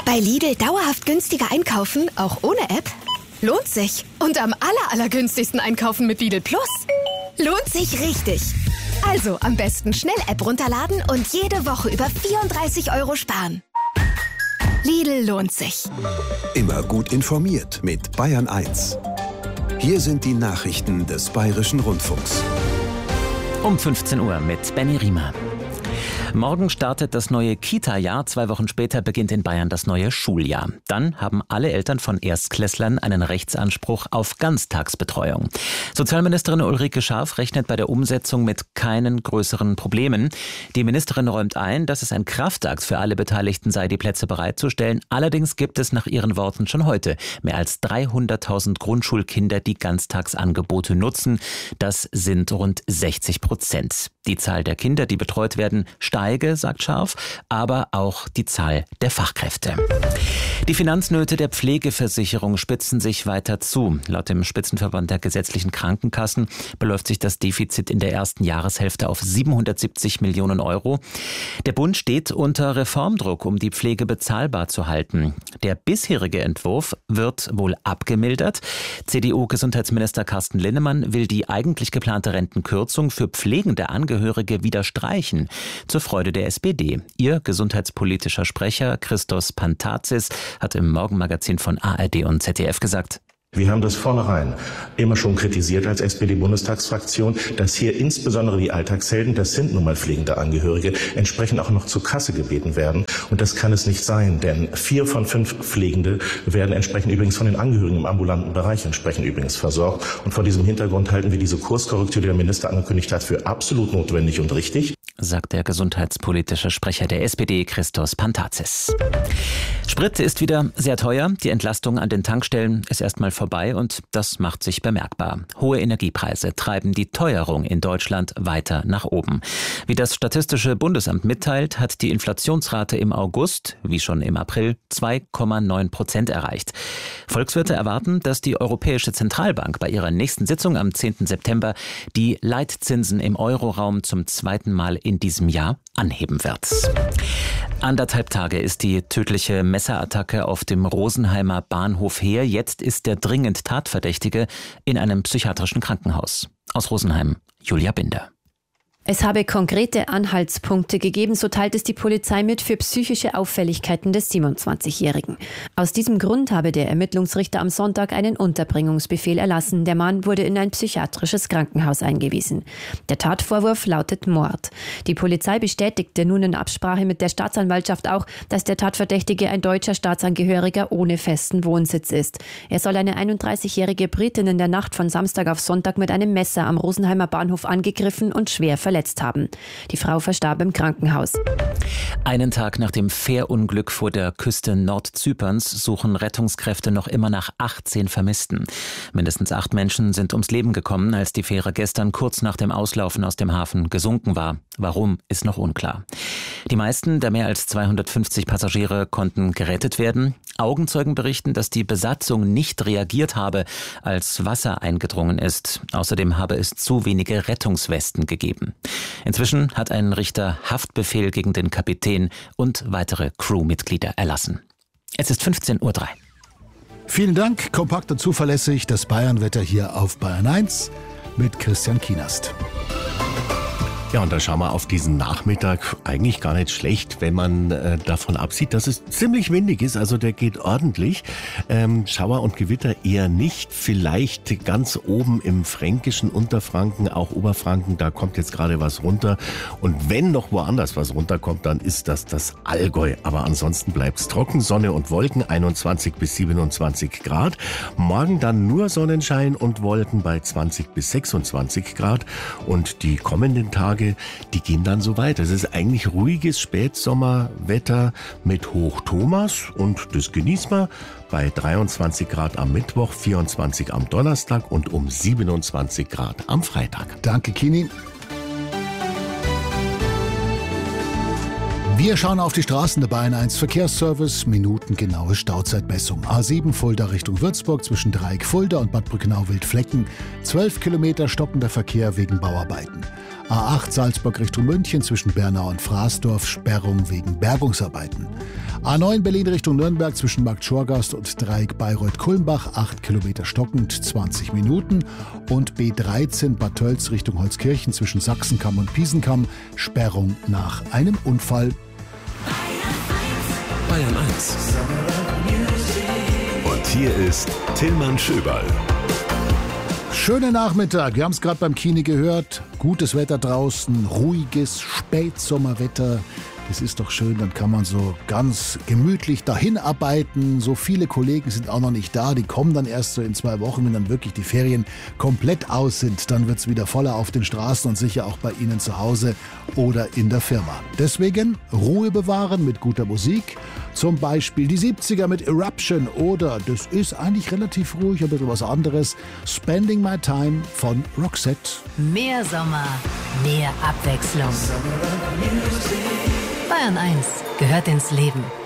Bei Lidl dauerhaft günstiger einkaufen, auch ohne App? Lohnt sich. Und am allergünstigsten einkaufen mit Lidl Plus? Lohnt sich richtig. Also am besten schnell App runterladen und jede Woche über 34 € sparen. Lidl lohnt sich. Immer gut informiert mit Bayern 1. Hier sind die Nachrichten des Bayerischen Rundfunks. Um 15 Uhr mit Benny Riemer. Morgen startet das neue Kita-Jahr. 2 Wochen später beginnt in Bayern das neue Schuljahr. Dann haben alle Eltern von Erstklässlern einen Rechtsanspruch auf Ganztagsbetreuung. Sozialministerin Ulrike Scharf rechnet bei der Umsetzung mit keinen größeren Problemen. Die Ministerin räumt ein, dass es ein Kraftakt für alle Beteiligten sei, die Plätze bereitzustellen. Allerdings gibt es nach ihren Worten schon heute mehr als 300.000 Grundschulkinder, die Ganztagsangebote nutzen. Das sind rund 60%. Die Zahl der Kinder, die betreut werden, steige, sagt Scharf, aber auch die Zahl der Fachkräfte. Die Finanznöte der Pflegeversicherung spitzen sich weiter zu. Laut dem Spitzenverband der gesetzlichen Krankenkassen beläuft sich das Defizit in der ersten Jahreshälfte auf 770 Millionen €. Der Bund steht unter Reformdruck, um die Pflege bezahlbar zu halten. Der bisherige Entwurf wird wohl abgemildert. CDU-Gesundheitsminister Carsten Linnemann will die eigentlich geplante Rentenkürzung für pflegende Angehörige wieder streichen. Zur Freude der SPD. Ihr gesundheitspolitischer Sprecher Christos Pantazis hat im Morgenmagazin von ARD und ZDF gesagt: Wir haben das vornherein immer schon kritisiert als SPD-Bundestagsfraktion, dass hier insbesondere die Alltagshelden, das sind nun mal pflegende Angehörige, entsprechend auch noch zur Kasse gebeten werden. Und das kann es nicht sein, denn 4 von 5 Pflegende werden entsprechend übrigens von den Angehörigen im ambulanten Bereich entsprechend übrigens versorgt. Und vor diesem Hintergrund halten wir diese Kurskorrektur, die der Minister angekündigt hat, für absolut notwendig und richtig, sagt der gesundheitspolitische Sprecher der SPD, Christos Pantazis. Sprit ist wieder sehr teuer. Die Entlastung an den Tankstellen ist erstmal vorbei und das macht sich bemerkbar. Hohe Energiepreise treiben die Teuerung in Deutschland weiter nach oben. Wie das Statistische Bundesamt mitteilt, hat die Inflationsrate im August, wie schon im April, 2,9% erreicht. Volkswirte erwarten, dass die Europäische Zentralbank bei ihrer nächsten Sitzung am 10. September die Leitzinsen im Euroraum zum zweiten Mal in diesem Jahr anheben wird. 1,5 Tage ist die tödliche Messerattacke auf dem Rosenheimer Bahnhof her. Jetzt ist der dringend Tatverdächtige in einem psychiatrischen Krankenhaus. Aus Rosenheim, Julia Binder. Es habe konkrete Anhaltspunkte gegeben, so teilt es die Polizei mit, für psychische Auffälligkeiten des 27-Jährigen. Aus diesem Grund habe der Ermittlungsrichter am Sonntag einen Unterbringungsbefehl erlassen. Der Mann wurde in ein psychiatrisches Krankenhaus eingewiesen. Der Tatvorwurf lautet Mord. Die Polizei bestätigte nun in Absprache mit der Staatsanwaltschaft auch, dass der Tatverdächtige ein deutscher Staatsangehöriger ohne festen Wohnsitz ist. Er soll eine 31-jährige Britin in der Nacht von Samstag auf Sonntag mit einem Messer am Rosenheimer Bahnhof angegriffen und schwer verletzt haben. Die Frau verstarb im Krankenhaus. Einen Tag nach dem Fährunglück vor der Küste Nordzyperns suchen Rettungskräfte noch immer nach 18 Vermissten. Mindestens 8 Menschen sind ums Leben gekommen, als die Fähre gestern kurz nach dem Auslaufen aus dem Hafen gesunken war. Warum, ist noch unklar. Die meisten der mehr als 250 Passagiere konnten gerettet werden. Augenzeugen berichten, dass die Besatzung nicht reagiert habe, als Wasser eingedrungen ist. Außerdem habe es zu wenige Rettungswesten gegeben. Inzwischen hat ein Richter Haftbefehl gegen den Kapitän und weitere Crewmitglieder erlassen. Es ist 15:03 Uhr. Vielen Dank, kompakt und zuverlässig. Das Bayernwetter hier auf Bayern 1 mit Christian Kienast. Ja, und da schauen wir auf diesen Nachmittag. Eigentlich gar nicht schlecht, wenn man davon absieht, dass es ziemlich windig ist. Also der geht ordentlich. Schauer und Gewitter eher nicht. Vielleicht ganz oben im fränkischen Unterfranken, auch Oberfranken, da kommt jetzt gerade was runter. Und wenn noch woanders was runterkommt, dann ist das Allgäu. Aber ansonsten bleibt's trocken, Sonne und Wolken, 21 bis 27 Grad. Morgen dann nur Sonnenschein und Wolken bei 20 bis 26 Grad. Und die kommenden Tage, die gehen dann so weiter. Es ist eigentlich ruhiges Spätsommerwetter mit Hoch Thomas und das genießt man bei 23 Grad am Mittwoch, 24 am Donnerstag und um 27 Grad am Freitag. Danke, Kini. Wir schauen auf die Straßen der Bayern 1 Verkehrsservice, minutengenaue Stauzeitmessung. A7 Fulda Richtung Würzburg zwischen Dreieck Fulda und Bad Brückenau-Wildflecken. 12 Kilometer stockender Verkehr wegen Bauarbeiten. A8 Salzburg Richtung München zwischen Bernau und Fraßdorf, Sperrung wegen Bergungsarbeiten. A9 Berlin Richtung Nürnberg zwischen Markt Schorgast und Dreieck Bayreuth-Kulmbach, 8 Kilometer stockend, 20 Minuten. Und B13 Bad Tölz Richtung Holzkirchen zwischen Sachsenkamm und Piesenkamm, Sperrung nach einem Unfall. Bayern 1. Und hier ist Tillmann Schöberl. Schönen Nachmittag, wir haben es gerade beim Kini gehört. Gutes Wetter draußen, ruhiges Spätsommerwetter. Das ist doch schön, dann kann man so ganz gemütlich dahin arbeiten. So viele Kollegen sind auch noch nicht da, die kommen dann erst so in 2 Wochen, wenn dann wirklich die Ferien komplett aus sind. Dann wird es wieder voller auf den Straßen und sicher auch bei Ihnen zu Hause oder in der Firma. Deswegen Ruhe bewahren mit guter Musik. Zum Beispiel die 70er mit Eruption oder, das ist eigentlich relativ ruhig, ein bisschen was anderes, Spending My Time von Roxette. Mehr Sommer, mehr Abwechslung. Bayern 1 gehört ins Leben.